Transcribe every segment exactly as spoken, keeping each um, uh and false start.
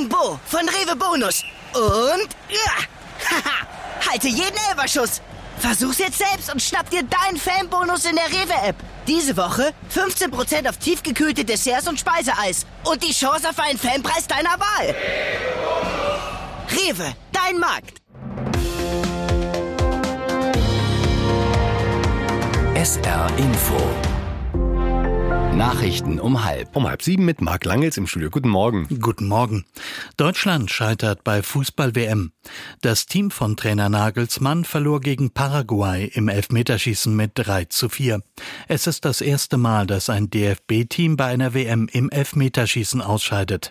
Bo von Rewe Bonus. Und... Ja, haha, halte jeden Elferschuss. Versuch's jetzt selbst und schnapp dir deinen Fanbonus in der Rewe-App. Diese Woche fünfzehn Prozent auf tiefgekühlte Desserts und Speiseeis. Und die Chance auf einen Fanpreis deiner Wahl. Rewe, dein Markt. S R Info. Nachrichten um halb. Um halb sieben mit Marc Langels im Studio. Guten Morgen. Guten Morgen. Deutschland scheitert bei Fußball-W M. Das Team von Trainer Nagelsmann verlor gegen Paraguay im Elfmeterschießen mit drei zu vier. Es ist das erste Mal, dass ein D F B-Team bei einer W M im Elfmeterschießen ausscheidet.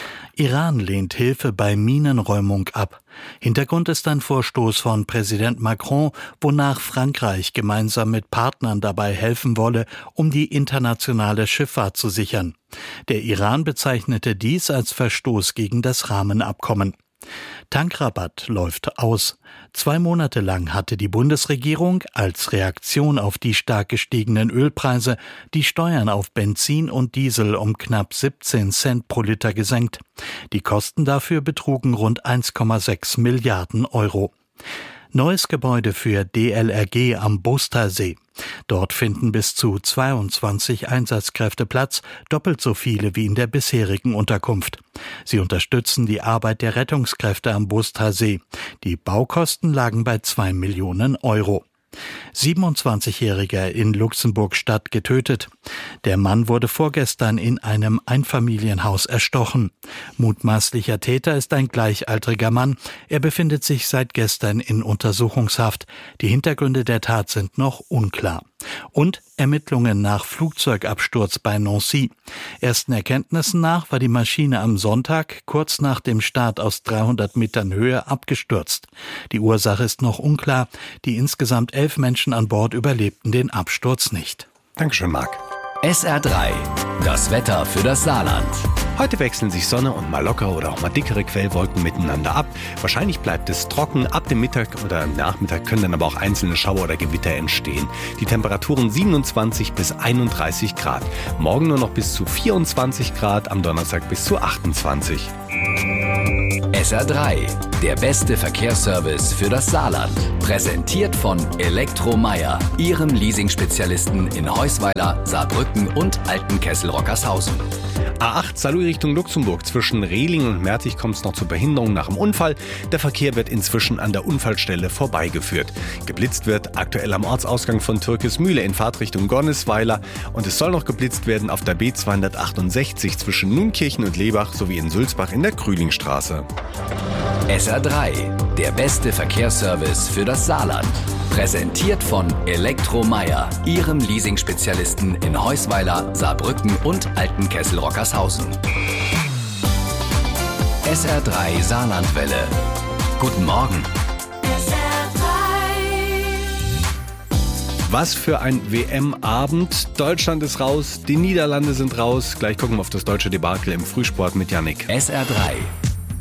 Iran lehnt Hilfe bei Minenräumung ab. Hintergrund ist ein Vorstoß von Präsident Macron, wonach Frankreich gemeinsam mit Partnern dabei helfen wolle, um die internationale Schifffahrt zu sichern. Der Iran bezeichnete dies als Verstoß gegen das Rahmenabkommen. Tankrabatt läuft aus. Zwei Monate lang hatte die Bundesregierung als Reaktion auf die stark gestiegenen Ölpreise die Steuern auf Benzin und Diesel um knapp siebzehn Cent pro Liter gesenkt. Die Kosten dafür betrugen rund eins Komma sechs Milliarden Euro. Neues Gebäude für D L R G am Bostersee. Dort finden bis zu zweiundzwanzig Einsatzkräfte Platz, doppelt so viele wie in der bisherigen Unterkunft. Sie unterstützen die Arbeit der Rettungskräfte am Bostersee. Die Baukosten lagen bei zwei Millionen Euro. siebenundzwanzigjähriger in Luxemburg-Stadt getötet. Der Mann wurde vorgestern in einem Einfamilienhaus erstochen. Mutmaßlicher Täter ist ein gleichaltriger Mann. Er befindet sich seit gestern in Untersuchungshaft. Die Hintergründe der Tat sind noch unklar. Und Ermittlungen nach Flugzeugabsturz bei Nancy. Ersten Erkenntnissen nach war die Maschine am Sonntag kurz nach dem Start aus dreihundert Metern Höhe abgestürzt. Die Ursache ist noch unklar. Die insgesamt elf Menschen an Bord überlebten den Absturz nicht. Dankeschön, Marc. S R drei. Das Wetter für das Saarland. Heute wechseln sich Sonne und mal lockere oder auch mal dickere Quellwolken miteinander ab. Wahrscheinlich bleibt es trocken. Ab dem Mittag oder Nachmittag können dann aber auch einzelne Schauer oder Gewitter entstehen. Die Temperaturen siebenundzwanzig bis einunddreißig Grad. Morgen nur noch bis zu vierundzwanzig Grad, am Donnerstag bis zu achtundzwanzig. S R drei. Der beste Verkehrsservice für das Saarland. Präsentiert von Elektromeier, Ihrem Leasing-Spezialisten in Heusweiler, Saarbrücken und Altenkessel-Rockershausen. A acht Saarlouis Richtung Luxemburg. Zwischen Rehling und Mertig kommt es noch zur Behinderung nach dem Unfall. Der Verkehr wird inzwischen an der Unfallstelle vorbeigeführt. Geblitzt wird aktuell am Ortsausgang von Türkismühle in Fahrtrichtung Gornisweiler. Und es soll noch geblitzt werden auf der B zweihundertachtundsechzig zwischen Nunkirchen und Lebach sowie in Sulzbach in der Krülingstraße. S R drei. Der beste Verkehrsservice für das Saarland. Präsentiert von Elektromeier, Ihrem Leasing-Spezialisten in Heusweiler, Saarbrücken und Altenkessel-Rockershausen. S R drei Saarlandwelle. Guten Morgen. Was für ein W M-Abend. Deutschland ist raus, die Niederlande sind raus. Gleich gucken wir auf das deutsche Debakel im Frühsport mit Yannick. S R drei.